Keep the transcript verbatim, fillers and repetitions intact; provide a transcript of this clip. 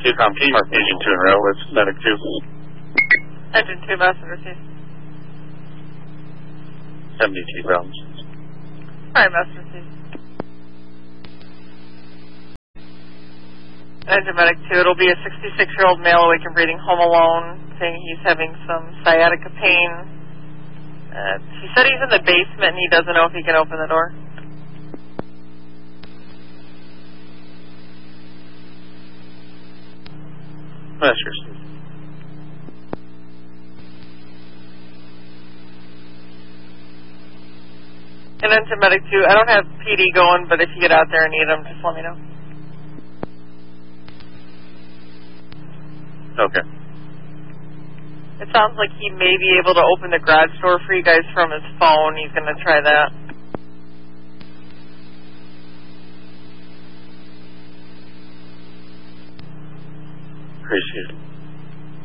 two, complete Mark Agent two in row with Medic two. Engine two, Messenger two. seventy-two pounds. Alright, Messenger two. Engine Medic two, it'll be a sixty-six-year-old male awakened breathing home alone, saying he's having some sciatica pain. Uh, he said he's in the basement and he doesn't know if he can open the door. Messenger two. And Engine Medic two, I don't have P D going, but if you get out there and need them, just let me know. Okay. It sounds like he may be able to open the garage door for you guys from his phone. He's going to try that. Appreciate it.